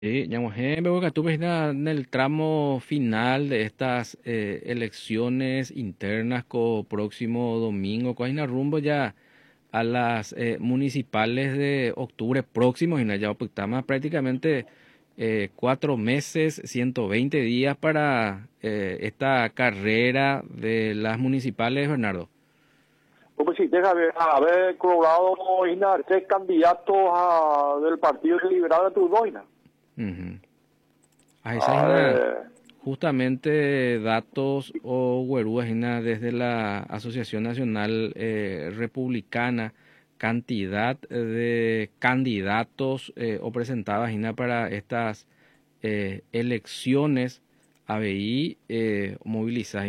Sí, veo que tú ves en el tramo final de estas elecciones internas próximo domingo, que hay una rumbo ya a las municipales de octubre próximo y ya optamos prácticamente 4 meses, 120 días para esta carrera de las municipales, Bernardo. Pues sí, deja ver, haber logrado ser candidatos del Partido Liberal de Turboina. Ujú. Ah, esa es A ver, justamente datos o huerúas desde la Asociación Nacional Republicana, cantidad de candidatos o presentadas para estas elecciones, ABI moviliza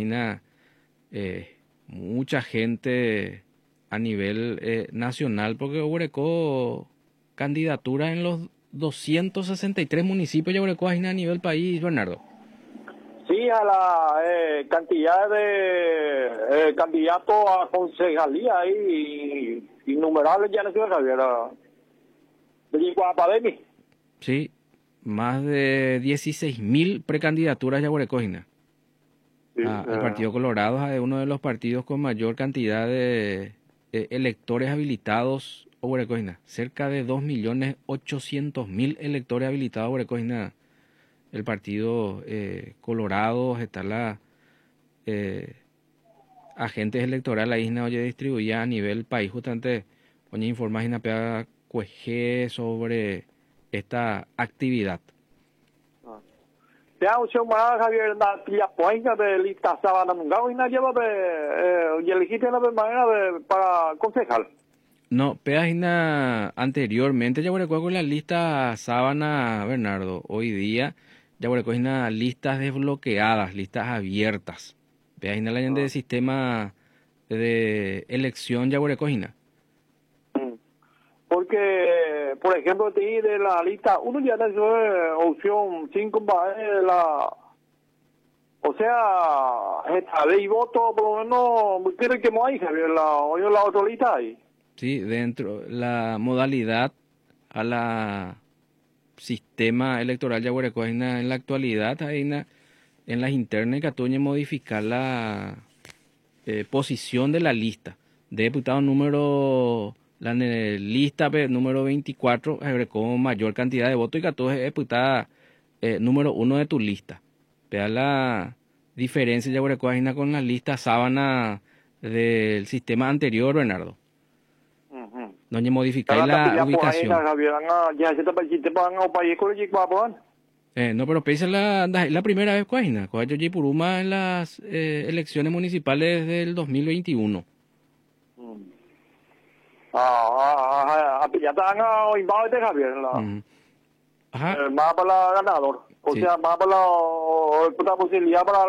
mucha gente a nivel nacional porque hubo candidatura en los 263 municipios, ya hubo a nivel país, Bernardo. sí, a la cantidad de candidatos a concejalía ahí, innumerables ya no sé, Javier, de Guapademi. Sí, más de 16.000 precandidaturas ya hubo Sí, al Partido Colorado, es uno de los partidos con mayor cantidad de electores habilitados Oburecojina, cerca de 2.800.000 electores habilitados Oburecojina. El Partido Colorado está eh, agentes electorales ahí oye distribuida a nivel país justamente oye informa pega cueje sobre esta actividad. te ha opción más, Javier, la Pillapoinga de lista Sabana Mungao y nadie va y elegiste la manera para concejal. No, página anteriormente ya recuerdo con la lista Sábana Bernardo. Hoy día ya recuerdo una listas desbloqueadas, listas abiertas. Página la de sistema de elección ya recuerdo. Porque, por ejemplo, de la lista, uno ya le dio opción 5 o sea, esta ley voto, por lo menos, quiere que no hay, Javier, oye la otra lista ahí. Sí, dentro la modalidad a la sistema electoral ya en la actualidad hay en las internas que atuñe modificar la posición de la lista de diputados lista número 24 con mayor cantidad de votos y que tú es diputada número 1 de tu lista. Vea la diferencia ya con la lista sábana del sistema anterior, Bernardo. Donde modificáis Cada la tapilla por ahí, ubicación. Javier, ya se te van a país con el por No, pero pese la primera vez, Cuajina, Coayo y Puruma en las elecciones municipales del 2021. Ya están invitados de Javier, Ujú. Ajá, más para el ganador, o sí, sea, más para la posibilidad para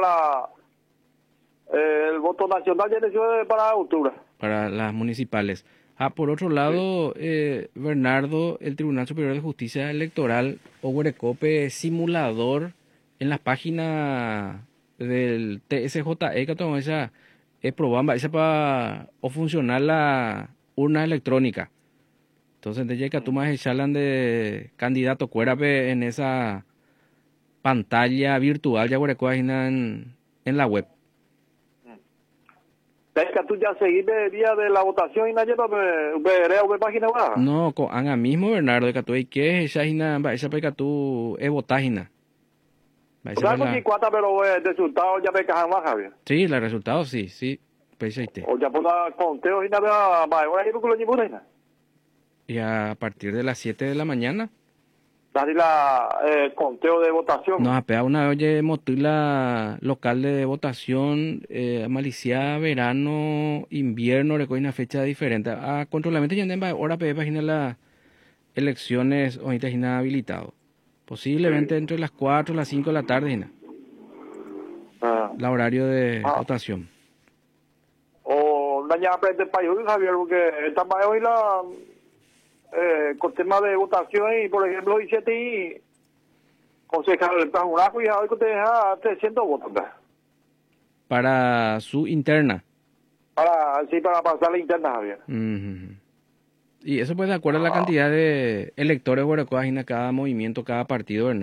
el voto nacional ya decidió para octubre. para las municipales. Por otro Sí. lado, Bernardo, el Tribunal Superior de Justicia Electoral, Oguerecope, simulador en la página del TSJE, que tomó esa, es probamba, esa para o funcionar la urna electrónica. Entonces, desde que tú más charlan de candidato, cuérape en esa pantalla virtual, ya en la web. Es que tú ya seguiste el día de la votación y nadie veré a página web. No, anga mismo, Bernardo, de que tú hay que esa esa para que tú votágina. O sea, con G4, pero el resultado ya me cajan más, Javier. Sí, los resultados sí, sí, pues ahí te. O ya por la conteo y nada más, ahora hay un culo. Y a partir de las 7 de la mañana Así la conteo de votación. nos apea una oye motila local de votación, malicia verano, invierno, recoge una fecha diferente. A controlamiento ya en hora pe página las elecciones o está habilitado. Posiblemente Sí. entre las 4 y las 5 de la tarde, Ah. la horario de Ah. votación. O la llave de país, Javier, porque esta más hoy con tema de votación y, por ejemplo, dice a ti, concejal del plan Juraco y hoy que te deja 300 votos. ¿Verdad? Para su interna. Para pasar la interna, Javier. Ujú. Y eso pues de acuerdo a la cantidad de electores huaracoas en cada movimiento, cada partido, ¿verdad?